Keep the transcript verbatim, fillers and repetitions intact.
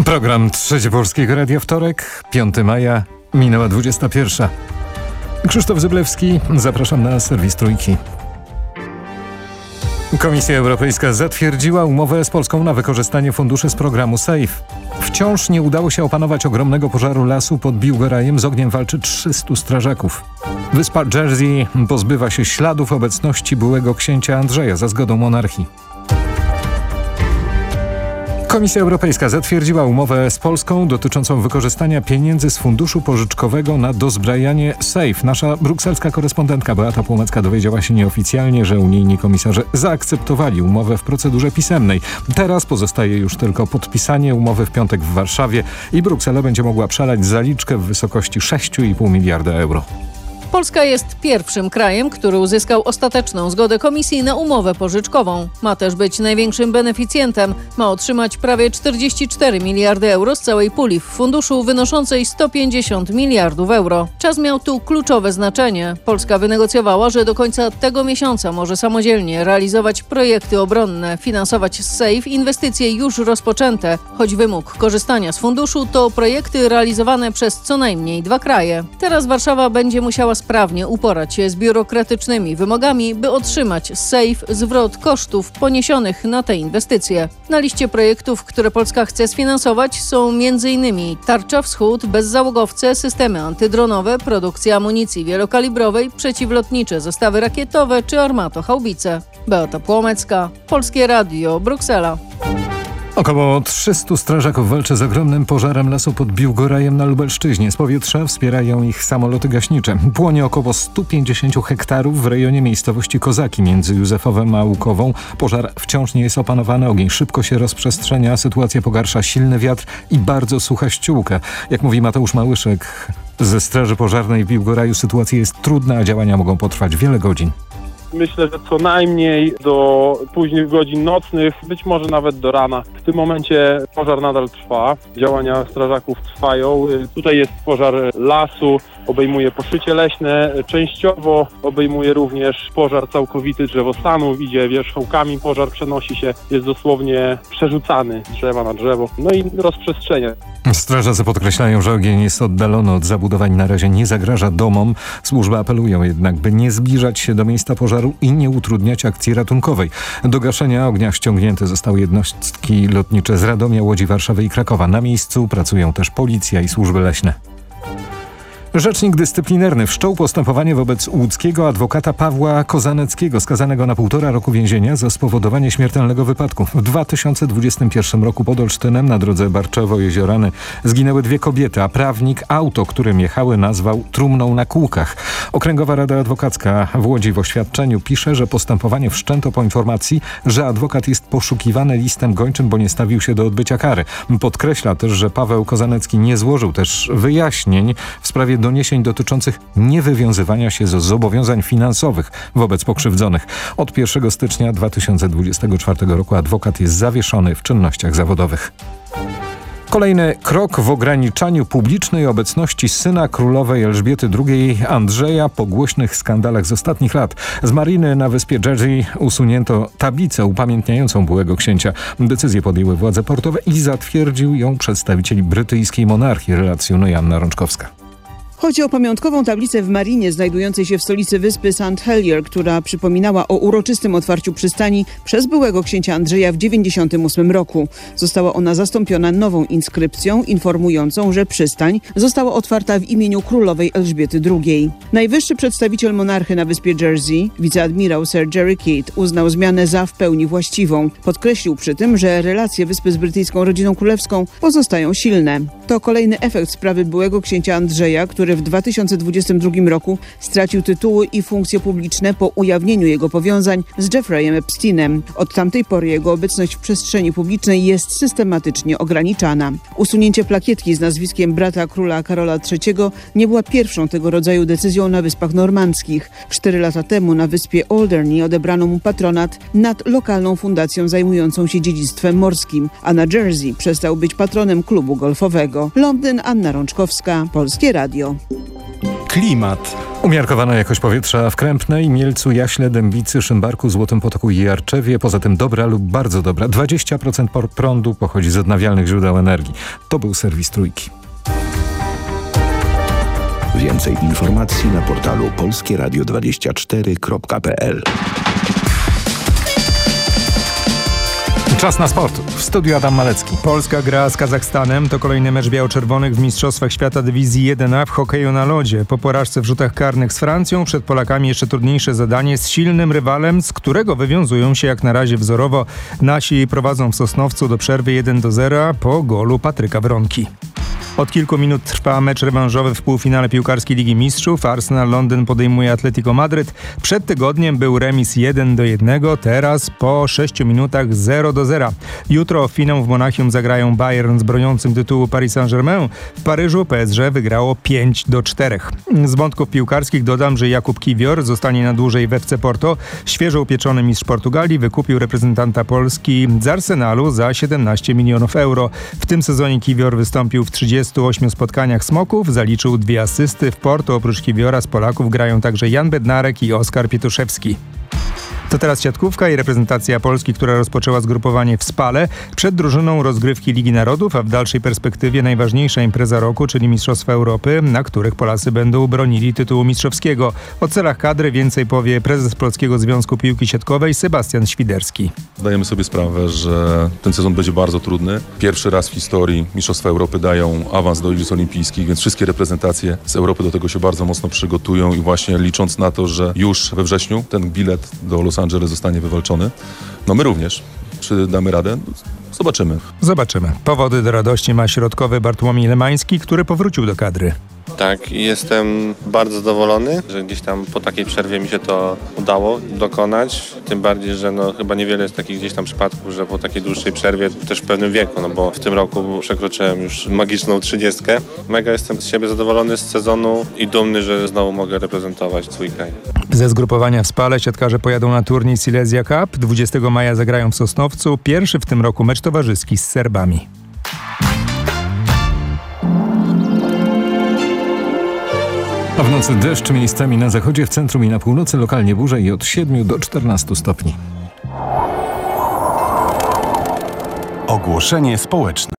Program Trzecie Polskiego Radia, wtorek, piątego maja, minęła dwudziesta pierwsza. Krzysztof Zyblewski, zapraszam na serwis Trójki. Komisja Europejska zatwierdziła umowę z Polską na wykorzystanie funduszy z programu SAFE. Wciąż nie udało się opanować ogromnego pożaru lasu pod Biłgorajem. Z ogniem walczy trzystu strażaków. Wyspa Jersey pozbywa się śladów obecności byłego księcia Andrzeja za zgodą monarchii. Komisja Europejska zatwierdziła umowę z Polską dotyczącą wykorzystania pieniędzy z funduszu pożyczkowego na dozbrajanie SAFE. Nasza brukselska korespondentka Beata Płomecka dowiedziała się nieoficjalnie, że unijni komisarze zaakceptowali umowę w procedurze pisemnej. Teraz pozostaje już tylko podpisanie umowy w piątek w Warszawie i Bruksela będzie mogła przelać zaliczkę w wysokości sześć i pół miliarda euro. Polska jest pierwszym krajem, który uzyskał ostateczną zgodę Komisji na umowę pożyczkową. Ma też być największym beneficjentem. Ma otrzymać prawie czterdzieści cztery miliardy euro z całej puli w funduszu wynoszącej sto pięćdziesiąt miliardów euro. Czas miał tu kluczowe znaczenie. Polska wynegocjowała, że do końca tego miesiąca może samodzielnie realizować projekty obronne, finansować z SAFE inwestycje już rozpoczęte, choć wymóg korzystania z funduszu to projekty realizowane przez co najmniej dwa kraje. Teraz Warszawa będzie musiała sprawnie uporać się z biurokratycznymi wymogami, by otrzymać z SAFE zwrot kosztów poniesionych na te inwestycje. Na liście projektów, które Polska chce sfinansować, są m.in. Tarcza Wschód, bezzałogowce, systemy antydronowe, produkcja amunicji wielokalibrowej, przeciwlotnicze zestawy rakietowe czy armatohaubice. Beata Płomecka, Polskie Radio, Bruksela. Około trzystu strażaków walczy z ogromnym pożarem lasu pod Biłgorajem na Lubelszczyźnie. Z powietrza wspierają ich samoloty gaśnicze. Płonie około stu pięćdziesięciu hektarów w rejonie miejscowości Kozaki między Józefowem a Łukową. Pożar wciąż nie jest opanowany, ogień szybko się rozprzestrzenia, sytuację pogarsza silny wiatr i bardzo sucha ściółka. Jak mówi Mateusz Małyszek ze Straży Pożarnej w Biłgoraju, sytuacja jest trudna, a działania mogą potrwać wiele godzin. Myślę, że co najmniej do późnych godzin nocnych, być może nawet do rana. W tym momencie pożar nadal trwa, działania strażaków trwają. Tutaj jest pożar lasu, obejmuje poszycie leśne, częściowo obejmuje również pożar całkowity drzewostanów, idzie wierzchołkami, pożar przenosi się, jest dosłownie przerzucany z drzewa na drzewo, no i rozprzestrzenia. Strażacy podkreślają, że ogień jest oddalony od zabudowań, na razie nie zagraża domom. Służby apelują jednak, by nie zbliżać się do miejsca pożaru i nie utrudniać akcji ratunkowej. Do gaszenia ognia ściągnięte zostały jednostki lotnicze z Radomia, Łodzi, Warszawy i Krakowa. Na miejscu pracują też policja i służby leśne. Rzecznik dyscyplinarny wszczął postępowanie wobec łódzkiego adwokata Pawła Kozaneckiego, skazanego na półtora roku więzienia za spowodowanie śmiertelnego wypadku. W dwa tysiące dwudziestym pierwszym roku pod Olsztynem na drodze Barczowo-Jeziorany zginęły dwie kobiety, a prawnik auto, którym jechały, nazwał trumną na kółkach. Okręgowa Rada Adwokacka w Łodzi w oświadczeniu pisze, że postępowanie wszczęto po informacji, że adwokat jest poszukiwany listem gończym, bo nie stawił się do odbycia kary. Podkreśla też, że Paweł Kozanecki nie złożył też wyjaśnień w sprawie doniesień dotyczących niewywiązywania się ze zobowiązań finansowych wobec pokrzywdzonych. Od pierwszego stycznia dwa tysiące dwudziestego czwartego roku adwokat jest zawieszony w czynnościach zawodowych. Kolejny krok w ograniczaniu publicznej obecności syna królowej Elżbiety drugiej Andrzeja po głośnych skandalach z ostatnich lat. Z mariny na wyspie Jersey usunięto tablicę upamiętniającą byłego księcia. Decyzję podjęły władze portowe i zatwierdził ją przedstawiciel brytyjskiej monarchii, relacjonuje Anna Rączkowska. Chodzi o pamiątkową tablicę w marinie znajdującej się w stolicy wyspy Saint Helier, która przypominała o uroczystym otwarciu przystani przez byłego księcia Andrzeja w dziewięćdziesiątym ósmym roku. Została ona zastąpiona nową inskrypcją informującą, że przystań została otwarta w imieniu królowej Elżbiety drugiej. Najwyższy przedstawiciel monarchy na wyspie Jersey, wiceadmirał Sir Jerry Kidd, uznał zmianę za w pełni właściwą. Podkreślił przy tym, że relacje wyspy z brytyjską rodziną królewską pozostają silne. To kolejny efekt sprawy byłego księcia Andrzeja, który w dwa tysiące dwudziestym drugim roku stracił tytuły i funkcje publiczne po ujawnieniu jego powiązań z Jeffreyem Epsteinem. Od tamtej pory jego obecność w przestrzeni publicznej jest systematycznie ograniczana. Usunięcie plakietki z nazwiskiem brata króla Karola trzeciego nie była pierwszą tego rodzaju decyzją na Wyspach Normandzkich. Cztery lata temu na wyspie Alderney odebrano mu patronat nad lokalną fundacją zajmującą się dziedzictwem morskim, a na Jersey przestał być patronem klubu golfowego. Londyn, Anna Rączkowska, Polskie Radio. Klimat. Umiarkowana jakość powietrza w Krępnej, Mielcu, Jaśle, Dębicy, Szymbarku, Złotym Potoku i Jarczewie. Poza tym dobra lub bardzo dobra. dwadzieścia procent prądu pochodzi z odnawialnych źródeł energii. To był serwis Trójki. Więcej informacji na portalu polskie radio dwadzieścia cztery kropka p l. Czas na sport. W studiu Adam Malecki. Polska gra z Kazachstanem. To kolejny mecz biało-czerwonych w Mistrzostwach Świata Dywizji jeden A w hokeju na lodzie. Po porażce w rzutach karnych z Francją przed Polakami jeszcze trudniejsze zadanie z silnym rywalem, z którego wywiązują się jak na razie wzorowo. Nasi prowadzą w Sosnowcu do przerwy jeden do zera po golu Patryka Wronki. Od kilku minut trwa mecz rewanżowy w półfinale piłkarskiej Ligi Mistrzów. Arsenal Londyn podejmuje Atletico Madryt. Przed tygodniem był remis jeden do jednego, teraz po sześciu minutach zero do zera. Jutro finał w Monachium zagrają Bayern z broniącym tytułu Paris Saint-Germain. W Paryżu P S G wygrało pięć do czterech. Z wątków piłkarskich dodam, że Jakub Kiwior zostanie na dłużej w F C Porto. Świeżo upieczony mistrz Portugalii wykupił reprezentanta Polski z Arsenalu za siedemnaście milionów euro. W tym sezonie Kiwior wystąpił w trzydziestu ośmiu spotkaniach Smoków, zaliczył dwie asysty. W Porto oprócz Kiwiora z Polaków grają także Jan Bednarek i Oskar Pietuszewski. To teraz siatkówka i reprezentacja Polski, która rozpoczęła zgrupowanie w Spale. Przed drużyną rozgrywki Ligi Narodów, a w dalszej perspektywie najważniejsza impreza roku, czyli Mistrzostwa Europy, na których Polacy będą bronili tytułu mistrzowskiego. O celach kadry więcej powie prezes Polskiego Związku Piłki Siatkowej Sebastian Świderski. Zdajemy sobie sprawę, że ten sezon będzie bardzo trudny. Pierwszy raz w historii Mistrzostwa Europy dają awans do Igrzysk Olimpijskich, więc wszystkie reprezentacje z Europy do tego się bardzo mocno przygotują i właśnie licząc na to, że już we wrześniu ten bilet do Los Angeles zostanie wywalczony. No my również. Czy damy radę? Zobaczymy. Zobaczymy. Powody do radości ma środkowy Bartłomiej Lemański, który powrócił do kadry. Tak, i jestem bardzo zadowolony, że gdzieś tam po takiej przerwie mi się to udało dokonać. Tym bardziej, że no chyba niewiele jest takich gdzieś tam przypadków, że po takiej dłuższej przerwie, też w pewnym wieku, no bo w tym roku przekroczyłem już magiczną trzydziestkę. Mega jestem z siebie zadowolony z sezonu i dumny, że znowu mogę reprezentować swój kraj. Ze zgrupowania w Spale siatkarze pojadą na turniej Silesia Cup. dwudziestego maja zagrają w Sosnowcu. Pierwszy w tym roku mecz towarzyski z Serbami. A w nocy deszcz miejscami na zachodzie, w centrum i na północy, lokalnie burze i od siedmiu do czternastu stopni. Ogłoszenie społeczne.